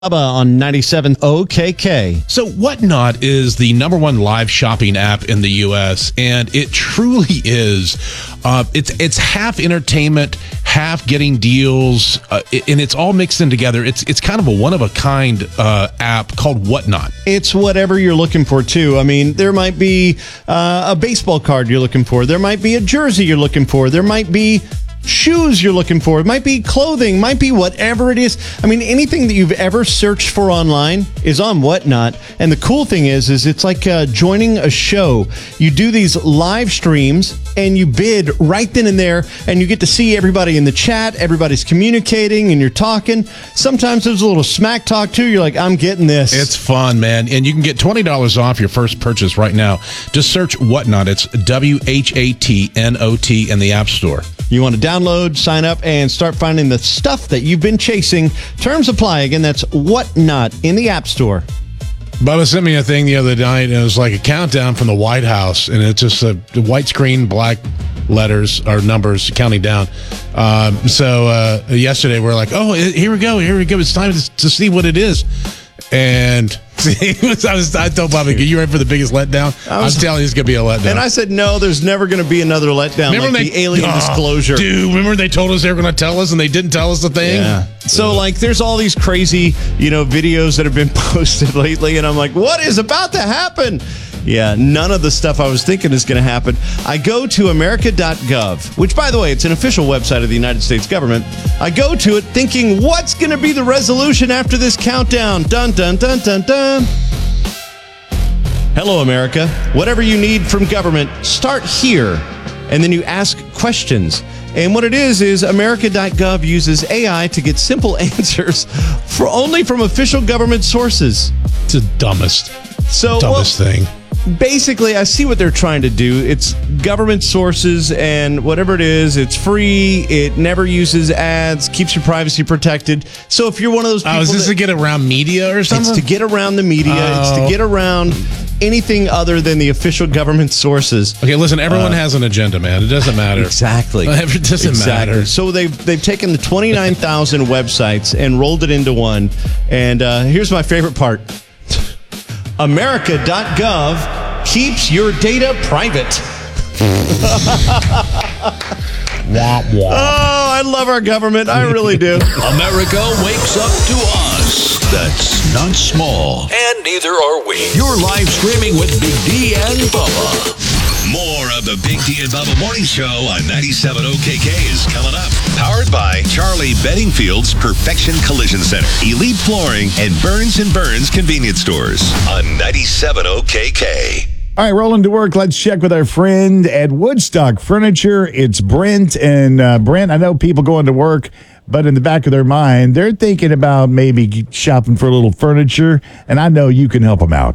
Bubba on 97 OKK. So Whatnot is the number one live shopping app in the U.S., and it truly is. It's half entertainment, half getting deals, and it's all mixed in together. It's kind of a one-of-a-kind app called Whatnot. It's whatever you're looking for, too. I mean, there might be a baseball card you're looking for. There might be a jersey you're looking for. There might be shoes you're looking for. It might be clothing, might be whatever it is. I mean, anything that you've ever searched for online is on Whatnot. And the cool thing is it's like joining a show. You do these live streams and you bid right then and there, and you get to see everybody in the chat. Everybody's communicating and you're talking. Sometimes there's a little smack talk too. You're like, I'm getting this. It's fun, man. And you can get $20 off your first purchase right now. Just search Whatnot. It's WHATNOT in the App Store. You want to download, sign up, and start finding the stuff that you've been chasing. Terms apply. Again, that's Whatnot in the App Store. Bubba sent me a thing the other night, and it was like a countdown from the White House, and it's just a white screen, black letters or numbers counting down. So yesterday we were like, oh, here we go. It's time to see what it is. And I told Bobby, you ready for the biggest letdown? I'm telling you, it's going to be a letdown. And I said, no, there's never going to be another letdown. Remember the alien disclosure. Dude, remember they told us they were going to tell us and they didn't tell us the thing? Yeah. So, there's all these crazy, videos that have been posted lately, and I'm like, what is about to happen? Yeah, none of the stuff I was thinking is going to happen. I go to America.gov, which, by the way, it's an official website of the United States government. I go to it thinking, what's going to be the resolution after this countdown? Dun, dun, dun, dun, dun. Hello, America. Whatever you need from government, start here. And then you ask questions. And what it is America.gov uses AI to get simple answers only from official government sources. It's the dumbest thing. Basically, I see what they're trying to do. It's government sources, and whatever it is, it's free. It never uses ads, keeps your privacy protected. So if you're one of those people... is this to get around media or something? It's to get around the media. It's to get around anything other than the official government sources. Okay, listen, everyone has an agenda, man. It doesn't matter. Exactly. It doesn't matter. So they've taken the 29,000 websites and rolled it into one. And here's my favorite part. America.gov keeps your data private. Wah, wah. Oh, I love our government. I really do. America wakes up to us. That's not small. And neither are we. You're live streaming with Big D and Bubba. More of the Big D and Bubba Morning Show on 97 OKK is coming up. Powered by Charlie Bedingfield's Perfection Collision Center, Elite Flooring, and Burns & Burns Convenience Stores on 97 OKK. All right, rolling to work. Let's check with our friend at Woodstock Furniture. It's Brent. And Brent, I know people going to work, but in the back of their mind, they're thinking about maybe shopping for a little furniture, and I know you can help them out.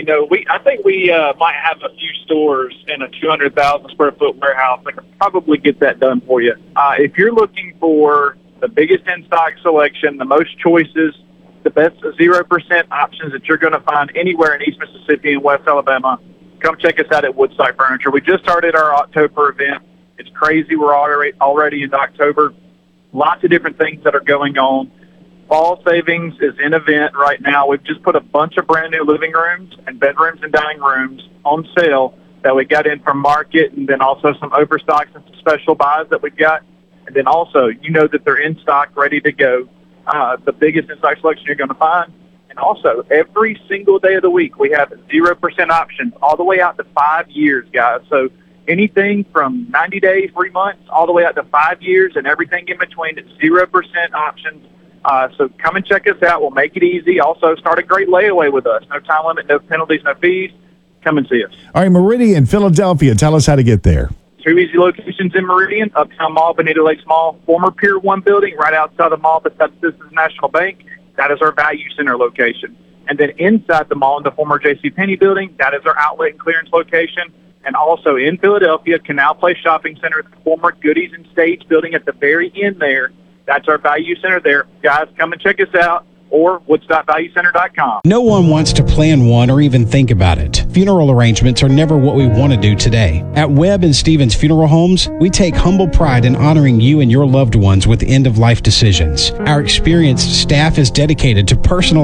I think we might have a few stores in a 200,000 square foot warehouse that can probably get that done for you. If you're looking for the biggest in-stock selection, the most choices, the best 0% options that you're going to find anywhere in East Mississippi and West Alabama, come check us out at Woodstock Furniture. We just started our October event. It's crazy. We're already into October. Lots of different things that are going on. Fall Savings is in event right now. We've just put a bunch of brand new living rooms and bedrooms and dining rooms on sale that we got in from market, and then also some overstocks and some special buys that we've got. And then also, that they're in stock, ready to go. The biggest in-stock selection you're going to find. And also, every single day of the week, we have 0% options all the way out to 5 years, guys. So anything from 90 days, 3 months, all the way out to 5 years, and everything in between, it's 0% options. So come and check us out. We'll make it easy. Also, start a great layaway with us. No time limit, no penalties, no fees. Come and see us. All right, Meridian, Philadelphia. Tell us how to get there. 2 easy locations in Meridian, Uptown Mall, Bonita Lakes Mall, former Pier 1 building right outside the mall beside Citizens National Bank. That is our Value Center location. And then inside the mall in the former JCPenney building, that is our outlet and clearance location. And also in Philadelphia, Canal Place Shopping Center, the former Goodies and Stage building at the very end there. That's our Value Center there. Guys, come and check us out. or woodstockvaluecenter.com. No one wants to plan one or even think about it. Funeral arrangements are never what we want to do today. At Webb and Stevens Funeral Homes, we take humble pride in honoring you and your loved ones with end-of-life decisions. Our experienced staff is dedicated to personal